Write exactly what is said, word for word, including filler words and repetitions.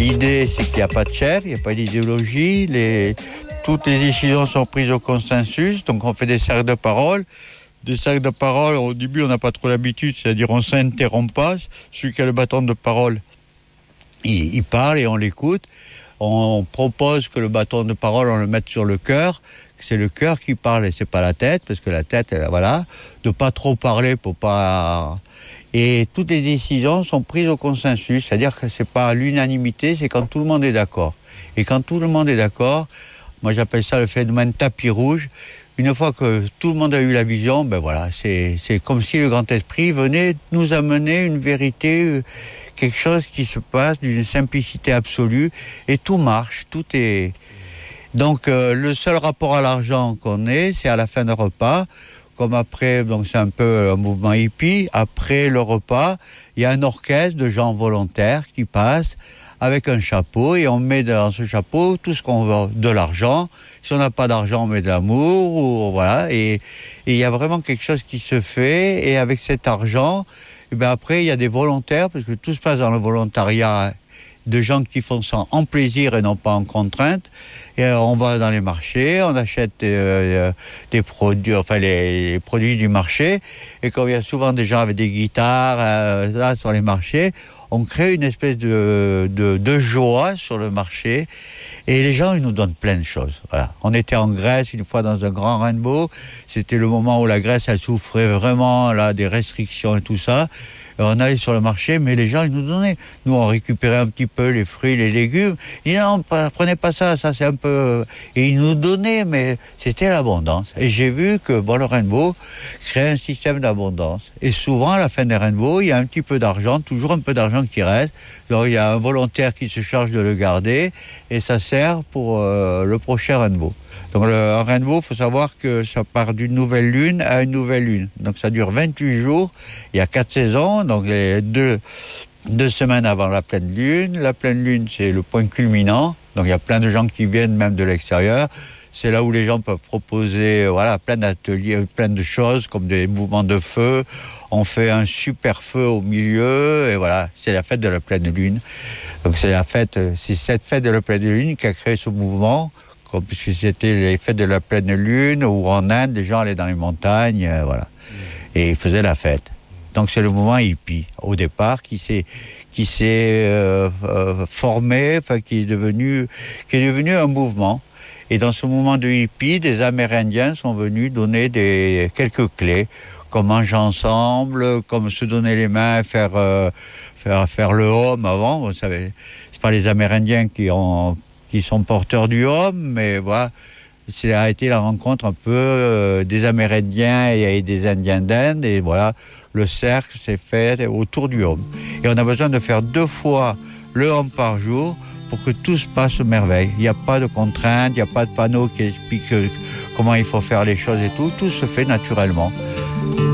L'idée, c'est qu'il n'y a pas de chef, il n'y a pas d'idéologie. Les... Toutes les décisions sont prises au consensus. Donc, on fait des cercles de parole. Des cercles de parole, au début, on n'a pas trop l'habitude. C'est-à-dire, on ne s'interrompt pas. Celui qui a le bâton de parole, il, il parle et on l'écoute. On propose que le bâton de parole, on le mette sur le cœur. C'est le cœur qui parle et c'est pas la tête, parce que la tête, voilà, de pas trop parler pour pas... Et toutes les décisions sont prises au consensus, c'est-à-dire que c'est pas l'unanimité, c'est quand tout le monde est d'accord. Et quand tout le monde est d'accord, moi j'appelle ça le phénomène tapis rouge. Une fois que tout le monde a eu la vision, ben voilà, c'est, c'est comme si le grand esprit venait nous amener une vérité, quelque chose qui se passe d'une simplicité absolue, et tout marche, tout est... Donc euh, le seul rapport à l'argent qu'on ait, c'est à la fin du repas, comme après, donc c'est un peu un mouvement hippie, après le repas, il y a un orchestre de gens volontaires qui passent avec un chapeau et on met dans ce chapeau tout ce qu'on veut, de l'argent. Si on n'a pas d'argent, on met de l'amour, ou voilà, et il y a vraiment quelque chose qui se fait, et avec cet argent, et ben après il y a des volontaires, parce que tout se passe dans le volontariat, de gens qui font ça en plaisir et non pas en contrainte. Et alors, on va dans les marchés, on achète euh, des produits, enfin les, les produits du marché. Et comme il y a souvent des gens avec des guitares euh, là sur les marchés, on crée une espèce de, de, de joie sur le marché. Et les gens, ils nous donnent plein de choses. Voilà. On était en Grèce une fois dans un grand rainbow. C'était le moment où la Grèce, elle souffrait vraiment là des restrictions et tout ça. Et on allait sur le marché, mais les gens, ils nous donnaient. Nous, on récupérait un petit peu les fruits, les légumes. Ils disaient, non, prenez pas ça, ça c'est un peu... Et ils nous donnaient, mais c'était l'abondance. Et j'ai vu que, bon, le rainbow crée un système d'abondance. Et souvent, à la fin des rainbows, il y a un petit peu d'argent, toujours un peu d'argent qui reste. Alors, il y a un volontaire qui se charge de le garder, et ça sert pour euh, le prochain rainbow. Donc le rainbow, il faut savoir que ça part d'une nouvelle lune à une nouvelle lune. Donc ça dure vingt-huit jours, il y a quatre saisons, donc les deux, deux semaines avant la pleine lune. La pleine lune, c'est le point culminant, donc il y a plein de gens qui viennent même de l'extérieur. C'est là où les gens peuvent proposer voilà, plein d'ateliers, plein de choses, comme des mouvements de feu. On fait un super feu au milieu, et voilà, c'est la fête de la pleine lune. Donc c'est la fête, c'est cette fête de la pleine lune qui a créé ce mouvement, puisque c'était les fêtes de la pleine lune, où en Inde, les gens allaient dans les montagnes, euh, voilà, et ils faisaient la fête. Donc c'est le mouvement hippie, au départ, qui s'est, qui s'est euh, euh, formé, enfin qui est devenu, qui est devenu un mouvement. Et dans ce mouvement de hippie, des Amérindiens sont venus donner des quelques clés, comme manger ensemble, comme se donner les mains, faire euh, faire faire le home avant. Vous savez, c'est pas les Amérindiens qui ont qui sont porteurs du homme, mais voilà, ça a été la rencontre un peu euh, des Amérindiens et des Indiens d'Inde, et voilà, le cercle s'est fait autour du homme. Et on a besoin de faire deux fois le homme par jour pour que tout se passe merveille. Il n'y a pas de contraintes, il n'y a pas de panneau qui explique comment il faut faire les choses et tout, tout se fait naturellement.